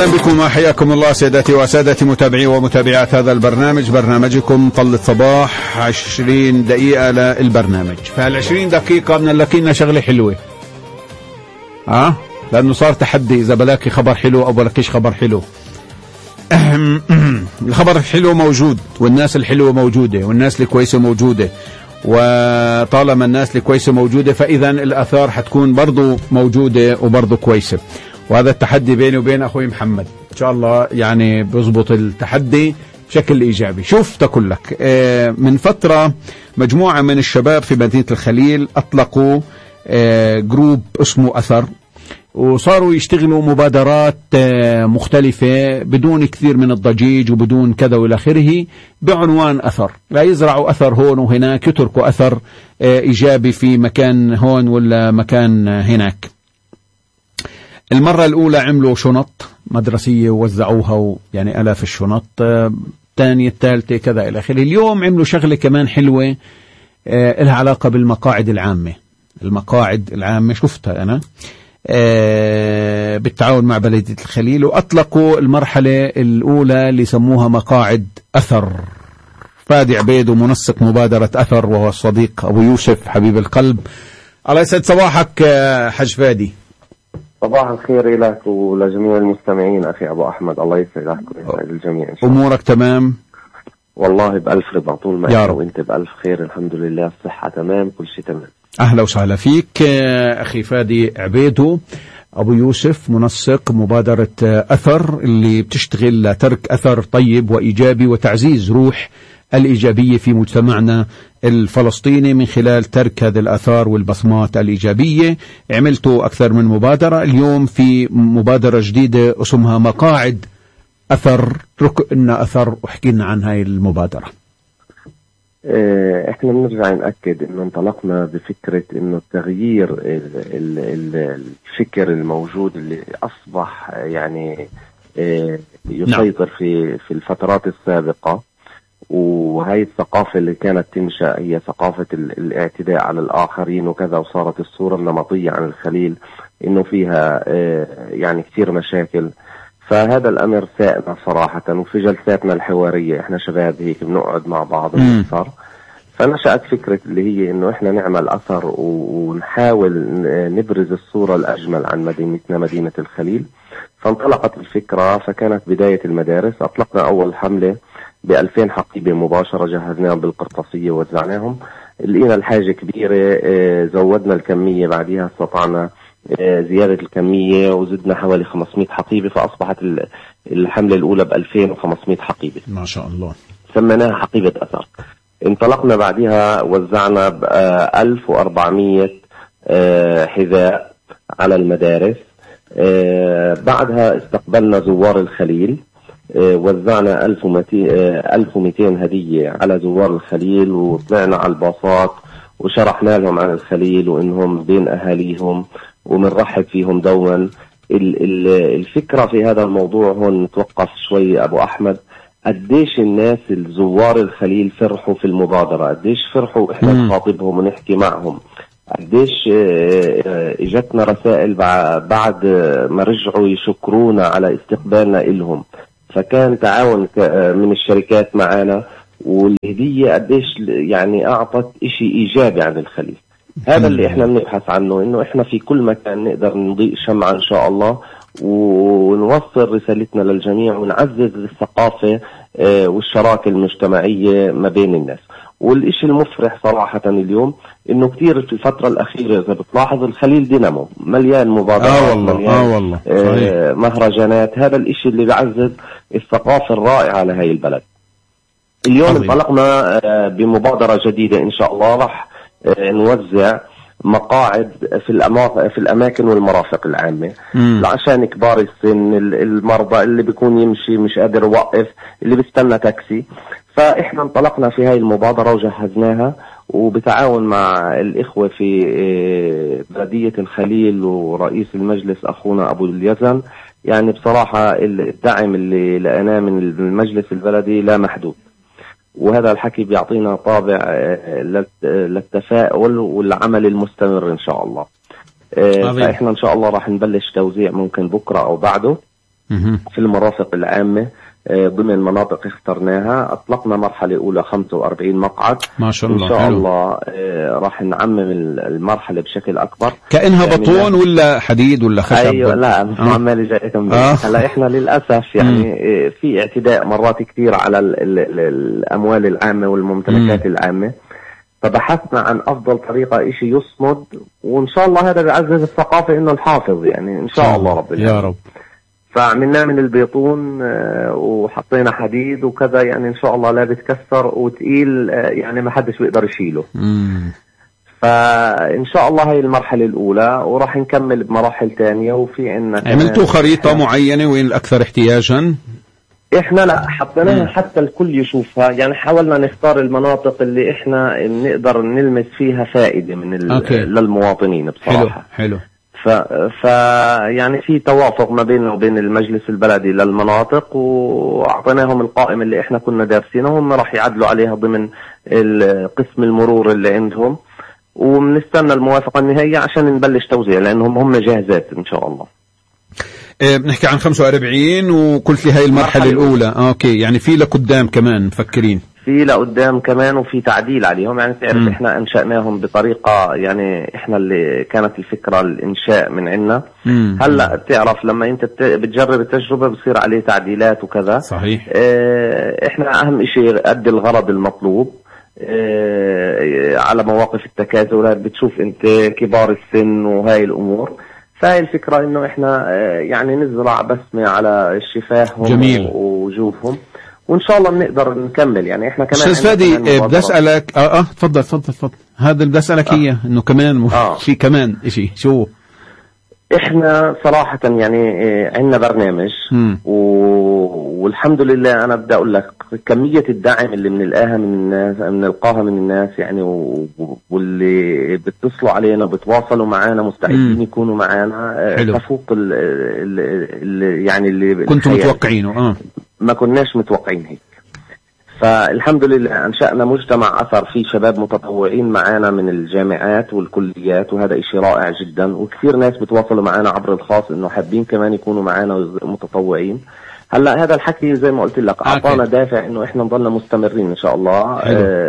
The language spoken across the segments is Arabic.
أهلا بكم وحياكم الله سيداتي وسادتي متابعي ومتابعات هذا البرنامج، برنامجكم طلة صباح. 20 دقيقة للبرنامج. فهال20 دقيقة بنلاقينا شغلة حلوة، لأنه صار تحدي إذا بلاكي خبر حلو أو بلاكيش خبر حلو. الخبر الحلو موجود، والناس الحلوة موجودة، والناس الكويسة موجودة، وطالما الناس الكويسة موجودة فإذا الآثار حتكون برضو موجودة وبرضو كويسة. وهذا التحدي بيني وبين أخوي محمد، إن شاء الله يعني بيضبط التحدي بشكل إيجابي. شوف تقول لك، من فترة مجموعة من الشباب في مدينة الخليل أطلقوا جروب اسمه أثر، وصاروا يشتغلوا مبادرات مختلفة بدون كثير من الضجيج وبدون كذا وإلى آخره، بعنوان أثر. لا يزرعوا أثر هون وهناك، يتركوا أثر إيجابي في مكان هون ولا مكان هناك. المرة الأولى عملوا شنط مدرسية ووزعوها، يعني آلاف الشنط، الثانية الثالثة كذا إلى آخره. اليوم عملوا شغلة كمان حلوة لها علاقة بالمقاعد العامة. المقاعد العامة شفتها أنا بالتعاون مع بلدية الخليل، وأطلقوا المرحلة الأولى اللي سموها مقاعد أثر. فادي عبيد منسق مبادرة أثر، وهو الصديق أبو يوسف حبيب القلب. الله يسعد صباحك حج فادي. صباح الخير لك ولجميع المستمعين أخي أبو أحمد، الله يسعدك ويسعد الجميع إن شاء الله. أمورك تمام؟ والله بألف رضا طول ما أنت وأنت بألف خير، الحمد لله، الصحة تمام، كل شيء تمام. أهلا وسهلا فيك أخي فادي عبيدو. أبو يوسف منسق مبادرة أثر اللي بتشتغل لترك أثر طيب وإيجابي وتعزيز روح الإيجابية في مجتمعنا الفلسطيني من خلال ترك هذه الآثار والبصمات الإيجابية. عملتوا أكثر من مبادرة، اليوم في مبادرة جديدة اسمها مقاعد أثر. اترك لنا أثر واحكي لنا عن هاي المبادرة. احنا بنرجع نأكد انه انطلقنا بفكرة انه تغيير الفكر الموجود اللي اصبح يعني يسيطر في الفترات السابقة، وهي الثقافة اللي كانت تنشأ هي ثقافة الاعتداء على الآخرين وكذا، وصارت الصورة النمطية عن الخليل إنه فيها يعني كثير مشاكل. فهذا الأمر سائنا صراحة، وفي جلساتنا الحوارية إحنا شباب هيك بنقعد مع بعض ونسهر، فنشأت فكرة اللي هي إنه إحنا نعمل أثر ونحاول نبرز الصورة الأجمل عن مدينتنا مدينة الخليل. فانطلقت الفكرة، فكانت بداية المدارس. أطلقنا أول حملة ب2000 حقيبة مباشرة، جهزناهم بالقرطاسية ووزعناهم. لقينا الحاجة كبيرة، زودنا الكمية، بعدها استطعنا زيادة الكمية وزدنا حوالي 500 حقيبة، فأصبحت الحملة الأولى ب2500 حقيبة ما شاء الله، سميناها حقيبة أثر. انطلقنا بعدها وزعنا ب1400 حذاء على المدارس. بعدها استقبلنا زوار الخليل، وزعنا 1200 هدية على زوار الخليل، وطلعنا على الباصات وشرحنا لهم عن الخليل وإنهم بين أهاليهم ومنرحب فيهم دوما. الفكرة في هذا الموضوع هون نتوقف شوي أبو أحمد، قديش الناس الزوار الخليل فرحوا في المبادرة، قديش فرحوا إحنا نخاطبهم ونحكي معهم، قديش اجتنا رسائل بعد ما رجعوا يشكرونا على استقبالنا إلهم. فكان تعاون من الشركات معنا، والهدية قديش يعني أعطت إشي إيجابي عن الخليل. هذا اللي إحنا بنبحث عنه، إنه إحنا في كل مكان نقدر نضيء شمعة إن شاء الله، ونوصل رسالتنا للجميع، ونعزز الثقافة والشراكة المجتمعية ما بين الناس. والإشي المفرح صراحة اليوم إنه كتير في الفترة الأخيرة إذا بتلاحظ الخليل دينامو مليان مبادرات، مليان مهرجانات. هذا الإشي اللي بعزز الثقافة الرائعة لهي البلد. اليوم انطلقنا بمبادرة جديدة إن شاء الله، راح نوزع مقاعد في الأماكن والمرافق العامة عشان كبار السن، المرضى اللي بيكون يمشي مش قادر يوقف، اللي بيستنى تاكسي. فإحنا انطلقنا في هاي المبادرة وجهزناها، وبتعاون مع الإخوة في بلدية الخليل ورئيس المجلس أخونا أبو اليزن. يعني بصراحة الدعم اللي لقيناه من المجلس البلدي لا محدود، وهذا الحكي بيعطينا طابع للتفاؤل والعمل المستمر إن شاء الله. فإحنا إن شاء الله راح نبلش توزيع ممكن بكرة أو بعده، في المرافق العامة ضمن مناطق اخترناها. أطلقنا مرحلة أولى 45 مقعد ما شاء الله. إن شاء حلو. الله راح نعمم المرحلة بشكل أكبر. كأنها بطون ولا حديد ولا خشب؟ أيوة لا مش عمالي جايكم. هلا إحنا للأسف يعني في اعتداء مرات كثير على الأموال العامة والممتلكات العامة، فبحثنا عن أفضل طريقة إشي يصمد، وإن شاء الله هذا بيعزز الثقافة إنه الحافظ يعني إن شاء الله رب العالمين. يا رب. فعملناه من البيطون وحطينا حديد وكذا، يعني إن شاء الله لا بتكسر وتقيل، يعني ما حدش بيقدر يشيله. فإن شاء الله هاي المرحلة الأولى، وراح نكمل بمراحل تانية. وفي عنا عملتوا خريطة معينة وين الأكثر احتياجا؟ احنا لا حطيناها حتى الكل يشوفها، يعني حاولنا نختار المناطق اللي احنا نقدر نلمس فيها فائدة من للمواطنين بصراحة. حلو. يعني في توافق ما بيننا وبين المجلس البلدي للمناطق، واعطيناهم القائمة اللي احنا كنا دارسينها، وهم راح يعدلوا عليها ضمن قسم المرور اللي عندهم، وبنستنى الموافقة النهائية عشان نبلش توزيع، لانهم هم جاهزات ان شاء الله. بنحكي عن 45 وقلت لي هاي المرحلة الأولى. أوكي، يعني في لقدام كمان مفكرين؟ في لقدام كمان، وفي تعديل عليهم. يعني تعرف إحنا أنشأناهم بطريقة، يعني إحنا اللي كانت الفكرة الإنشاء من عنا. هلأ تعرف لما أنت بتجرب التجربة بصير عليه تعديلات وكذا. صحيح. إحنا أهم شيء قد الغرض المطلوب. على مواقف التكاتلات بتشوف أنت كبار السن وهاي الأمور، فهي الفكرة إنه إحنا يعني نزرع بسمة على شفاههم. جميل. ووجوههم، وإن شاء الله بنقدر نكمل. يعني إحنا كمان أستاذ فادي بدي أسألك تفضل هذا اللي بدي أسألك إياه، إنه كمان في كمان إشي شو؟ إحنا صراحة يعني عندنا برنامج والحمد لله. أنا بدي أقول لك كمية الدعم اللي بنلقاها من الناس، بنلقاها من الناس يعني، واللي بيتصلوا علينا بيتواصلوا معنا مستعدين يكونوا معنا تفوق يعني اللي كنتم متوقعينه. ما كناش متوقعين هيك. فالحمد لله أنشأنا مجتمع أثر فيه شباب متطوعين معانا من الجامعات والكليات، وهذا إشي رائع جدا. وكثير ناس بتواصلوا معانا عبر الخاص إنه حابين كمان يكونوا معانا متطوعين. هلا هذا الحكي زي ما قلت لك أعطانا دافع إنه إحنا نضلنا مستمرين إن شاء الله.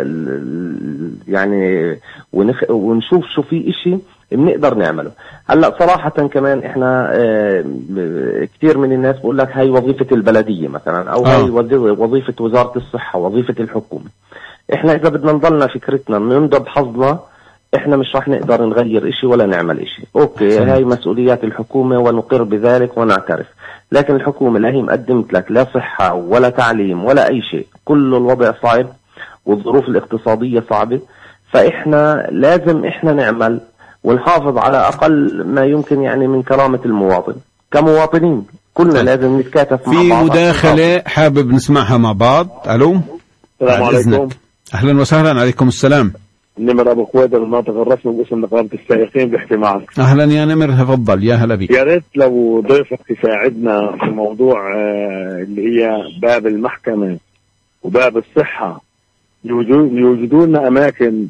يعني ونشوف شو في إشي بنقدر نعمله. هلا صراحة كمان إحنا كثير من الناس بقول لك هاي وظيفة البلدية مثلا، أو هاي وظيفة وزارة الصحة، وظيفة الحكومة. إحنا إذا بدنا نضلنا فكرتنا ننضب حظنا، إحنا مش راح نقدر نغير إشي ولا نعمل إشي. أوكي هاي مسؤوليات الحكومة ونقر بذلك ونعترف، لكن الحكومة لا هي مقدمت لك لا صحة ولا تعليم ولا أي شيء. كل الوضع صعب والظروف الاقتصادية صعبة، فإحنا لازم إحنا نعمل ونحافظ على أقل ما يمكن يعني من كرامة المواطن. كمواطنين كلنا لازم نتكاتف مع بعض. في مداخلة حابب نسمعها مع بعض. ألو، السلام عليكم. أهلا وسهلا. عليكم السلام. نمر أبو خويدر المناطق الرسمي باسم نقابة السائقين بيحكي معك. أهلا يا نمر، تفضل. يا هلا بك. يا ريت لو ضيفك يساعدنا في موضوع اللي هي باب المحكمة وباب الصحة، يوجدوا لنا أماكن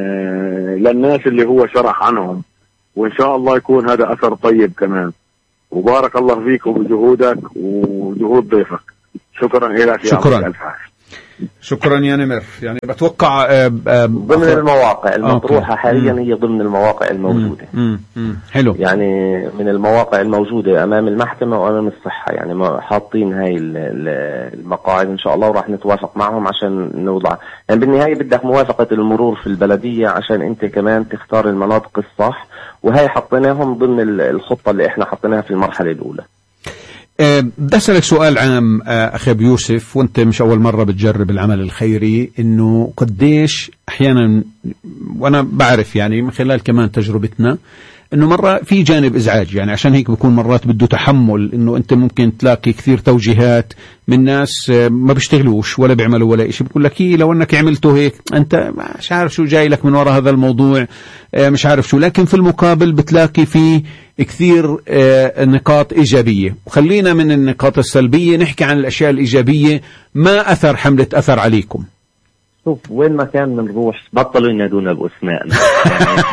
للناس اللي هو شرح عنهم، وإن شاء الله يكون هذا أثر طيب كمان. وبارك الله فيك وبجهودك وجهود ضيفك. شكرا لك. شكرا. شكرا يا نمر. يعني بتوقع ضمن المواقع المطروحة حاليا هي ضمن المواقع الموجودة. حلو. يعني من المواقع الموجودة أمام المحكمة وأمام الصحة، يعني حاطين هاي المقاعد إن شاء الله، وراح نتوافق معهم عشان نوضع. يعني بالنهاية بدك موافقة المرور في البلدية عشان أنت كمان تختار المناطق الصح، وهي حطيناهم ضمن الخطة اللي إحنا حطيناها في المرحلة الأولى. بدي أسألك سؤال عام أخي أبو يوسف، وأنت مش أول مرة بتجرب العمل الخيري، إنه قديش أحيانا، وأنا بعرف يعني من خلال كمان تجربتنا، إنه مرة في جانب إزعاج. يعني عشان هيك بكون مرات بده تحمل، إنه أنت ممكن تلاقي كثير توجيهات من ناس ما بيشتغلوش ولا بيعملوا ولا إشي، بيقول لك لو أنك عملته هيك أنت مش عارف شو جاي لك من وراء هذا الموضوع، مش عارف شو. لكن في المقابل بتلاقي فيه كثير نقاط إيجابية. وخلينا من النقاط السلبية نحكي عن الأشياء الإيجابية. ما أثر حملة أثر عليكم؟ شوف وين ما كان بنروح بطلوا ينادونا بأسمائنا.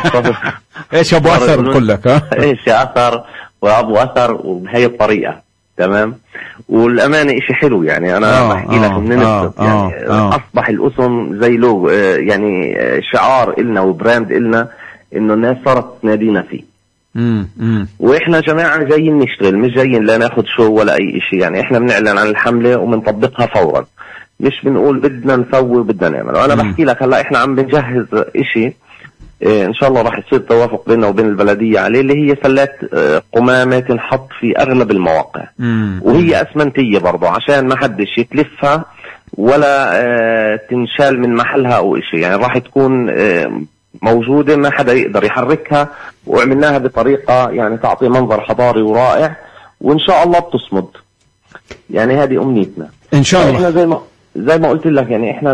ايش ابو اثر بقول لك؟ ايش يا اثر وابو اثر، وبهي الطريقه. تمام. والأمانة إشي حلو يعني. أنا بحكي لك بننبسط يعني. أصبح الأسم زي لوجو يعني شعار إلنا وبراند إلنا، إنه الناس صارت تنادينا فيه. وإحنا جماعة جايين نشتغل، مش جايين لا ناخد شو ولا أي إشي يعني. إحنا بنعلن عن الحملة وبنطبقها فورا، مش بنقول بدنا نسوي وبدنا نعمل. وأنا بحكي لك هلا إحنا عم بنجهز إشي إن شاء الله راح يصير توافق بيننا وبين البلدية عليه، اللي هي سلات قمامة تنحط في أغلب المواقع. وهي أسمنتية برضو عشان ما حدش يتلفها ولا تنشال من محلها أو إشي يعني. راح تكون موجودة ما حدا يقدر يحركها، وعملناها بطريقة يعني تعطي منظر حضاري ورائع، وإن شاء الله بتصمد يعني. هذه أمنيتنا إن شاء الله. إحنا زي ما قلت لك يعني. احنا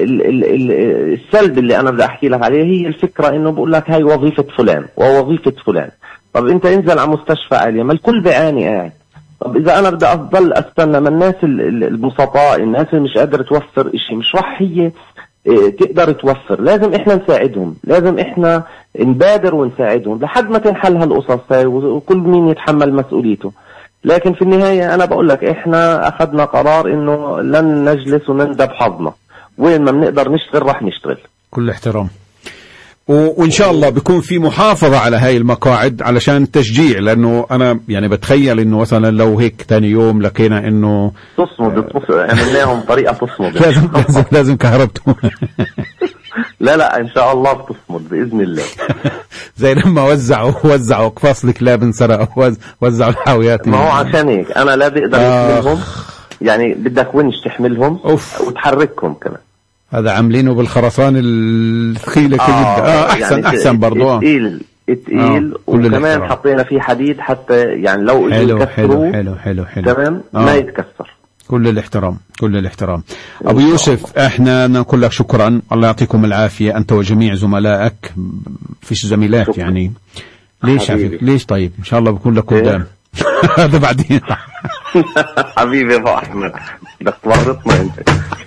السلب اللي انا بدي احكي لك عليه هي الفكره انه بقول لك هاي وظيفه فلان ووظيفه فلان. طب انت انزل على مستشفى عاليه، ما الكل بيعاني قاعد. طب اذا انا بدي اضل استنى ما الناس البسطاء، الناس اللي مش قادره توفر اشي، مش راح هي تقدر توفر. لازم احنا نساعدهم، لازم احنا نبادر ونساعدهم لحد ما تنحل هالقصص هاي، وكل مين يتحمل مسؤوليته. لكن في النهاية أنا بقول لك إحنا أخذنا قرار إنه لن نجلس ونندب حظنا، وين ما بنقدر نشتغل راح نشتغل. كل احترام. وإن شاء الله بيكون في محافظة على هاي المقاعد علشان تشجيع، لأنه أنا يعني بتخيل إنه مثلا لو هيك تاني يوم لقينا إنه تصمد عملناهم طريقة تصمد. لازم كهربته. لا إن شاء الله بتصمد بإذن الله. زي لما وزعوا أقفاص الكلاب انسرقوا، وزعوا الحاويات. ما هو عشان هيك أنا لا بقدر يحملهم يعني. بدك ونش تحملهم وتحركهم كمان. هذا عاملينه بالخرسان الثقيلة كده. أحسن يعني أحسن برضو. تقيل وكمان حطينا فيه حديد حتى يعني لو حلو. تمام ما يتكسر. كل الاحترام كل الاحترام. أبو يوسف احنا نقول لك شكرا، الله يعطيكم العافية أنت وجميع زملائك. فيش زميلات شكرا. يعني ليش طيب إن شاء الله بكون لك قدام. هذا بعدين. حبيبي أبو أحمد بس ورطنا أنت.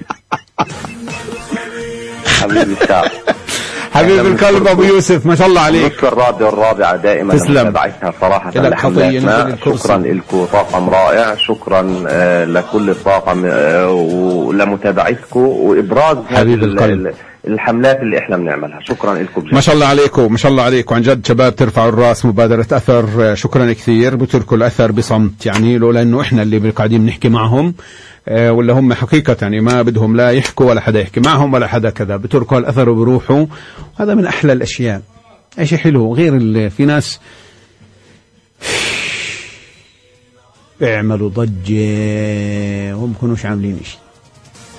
حبيبي الشعب، حبيب القلب أبو يوسف، ما شاء الله عليك. نشكر الراديو الرابعة دائما متابعتها صراحة لحملاتنا. شكرا لكم طاقم رائع، شكرا لكل الطاقم ولمتابعتكم وإبراز الحملات اللي احنا بنعملها. شكرا لكم ما شاء الله عليكم، ما شاء الله عليكم عن جد شباب ترفعوا الراس. مبادرة أثر شكرا كثير. بتركوا الأثر بصمت يعني، لولا إنه إحنا اللي قاعدين نحكي معهم ولا هم حقيقة يعني ما بدهم لا يحكوا ولا حدا يحكي معهم ولا حدا كذا. بتركوا الأثر وبروحوا، هذا من أحلى الأشياء. شيء حلو غير في ناس بيعملوا ضجة وهم بيكونوش عاملين شيء.